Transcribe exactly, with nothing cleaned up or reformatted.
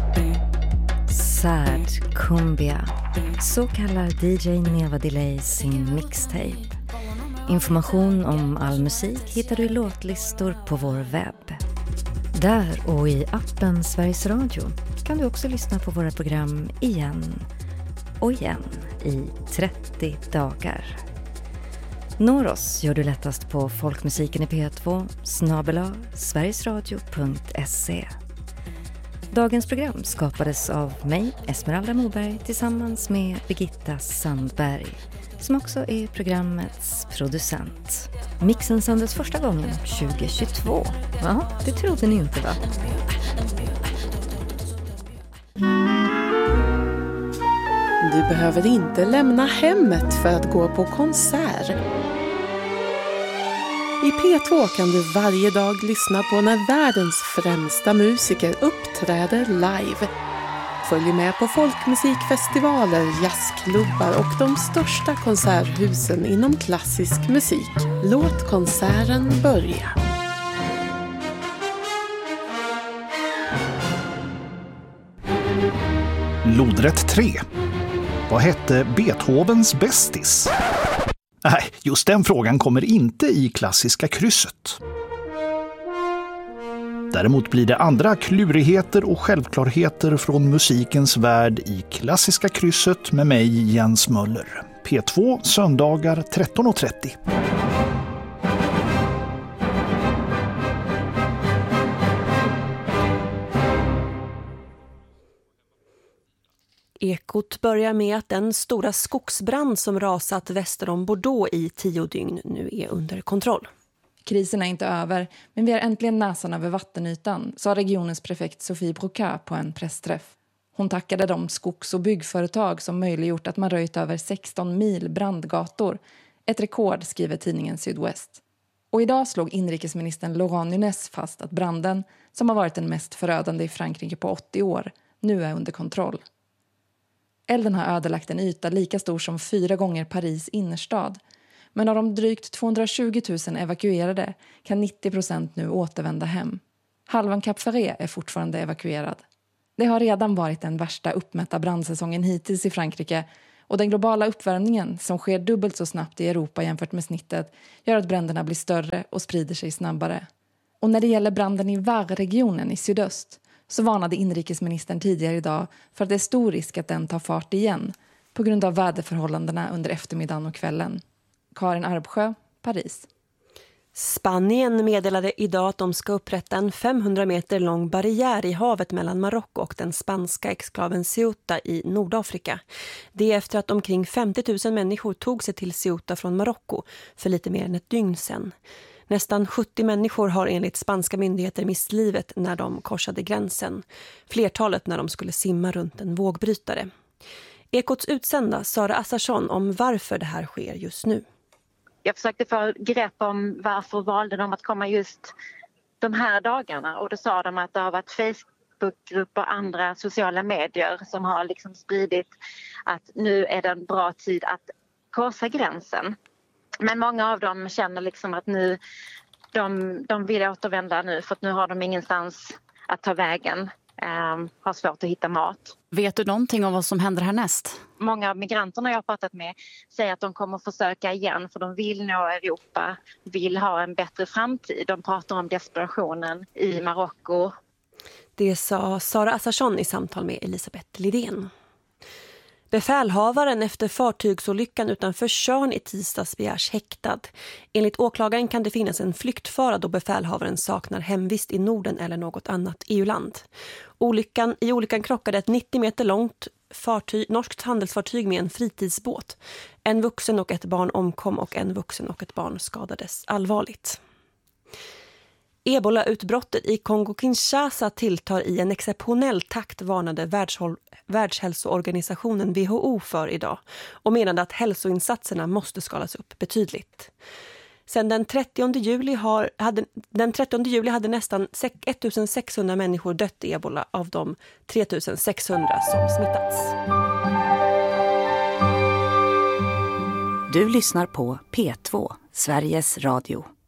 Sad Cumbia. Så kallar D J Neva Delay sin mixtape. Information om all musik hittar du i låtlistor på vår webb. Där och i appen Sveriges Radio kan du också lyssna på våra program igen och igen i trettio dagar. Når oss gör du lättast på folkmusiken i P två snabel-a sverigesradio punkt se. Dagens program skapades av mig, Esmeralda Moberg, tillsammans med Birgitta Sandberg, som också är programmets producent. Mixen sändes första gången tjugohundratjugotvå. Ja, det trodde ni inte, va? Du behöver inte lämna hemmet för att gå på konsert. I P två kan du varje dag lyssna på när världens främsta musiker uppträder live. Följ med på folkmusikfestivaler, jazzklubbar och de största konserthusen inom klassisk musik. Låt konserten börja. Lodrätt tre. Vad hette Beethovens bästis? Nej, just den frågan kommer inte i klassiska krysset. Däremot blir det andra klurigheter och självklarheter från musikens värld i klassiska krysset med mig, Jens Möller. P två söndagar tretton och trettio. Ekot börjar med att den stora skogsbrand som rasat väster om Bordeaux i tio dygn nu är under kontroll. Krisen är inte över, men vi har äntligen näsan över vattenytan, sa regionens prefekt Sophie Broca på en pressträff. Hon tackade de skogs- och byggföretag som möjliggjort att man röjt över sexton mil brandgator. Ett rekord, skriver tidningen Sydwest. Och idag slog inrikesministern Laurent Nunez fast att branden, som har varit den mest förödande i Frankrike på åttio år, nu är under kontroll. Elden har ödelagt en yta lika stor som fyra gånger Paris innerstad. Men av de drygt tvåhundratjugotusen evakuerade kan nittio procent nu återvända hem. Halvan Cap Ferret är fortfarande evakuerad. Det har redan varit den värsta uppmätta brandsäsongen hittills i Frankrike, och den globala uppvärmningen, som sker dubbelt så snabbt i Europa jämfört med snittet, gör att bränderna blir större och sprider sig snabbare. Och när det gäller branden i Var-regionen i sydöst, så varnade inrikesministern tidigare idag för att det är stor risk att den tar fart igen på grund av väderförhållandena under eftermiddagen och kvällen. Karin Arbsjö, Paris. Spanien meddelade idag att de ska upprätta en femhundra meter lång barriär i havet mellan Marocko och den spanska exklaven Ceuta i Nordafrika. Det är efter att omkring femtio tusen människor tog sig till Ceuta från Marocko för lite mer än ett dygn sedan. Nästan sjuttio människor har enligt spanska myndigheter mist livet när de korsade gränsen. Flertalet när de skulle simma runt en vågbrytare. Ekots utsända Sara Assarsson om varför det här sker just nu. Jag försökte få grepp om varför valde de att komma just de här dagarna. Och då sa de att det har varit Facebookgrupper och andra sociala medier som har liksom spridit att nu är det en bra tid att korsa gränsen. Men många av dem känner liksom att nu, de, de vill återvända nu för att nu har de ingenstans att ta vägen. Um, har svårt att hitta mat. Vet du någonting om vad som händer härnäst? Många av migranterna jag har pratat med säger att de kommer försöka igen för de vill nå Europa, vill ha en bättre framtid. De pratar om desperationen i Marocko. Det sa Sara Assarsson i samtal med Elisabeth Lidén. Befälhavaren efter fartygsolyckan utanför Tjörn i tisdags begärs häktad. Enligt åklagaren kan det finnas en flyktfara då befälhavaren saknar hemvist i Norden eller något annat E U-land. Olyckan, I olyckan krockade ett nittio meter långt fartyg, norskt handelsfartyg med en fritidsbåt. En vuxen och ett barn omkom och en vuxen och ett barn skadades allvarligt. Ebola-utbrottet i Kongo-Kinshasa tilltar i en exceptionell takt, varnade Världshåll- Världshälsoorganisationen W H O för idag och menade att hälsoinsatserna måste skalas upp betydligt. Sedan den trettionde juli, har, hade, den trettionde juli hade nästan sextonhundra människor dött i ebola av de tre tusen sexhundra som smittats. Du lyssnar på P två, Sveriges Radio.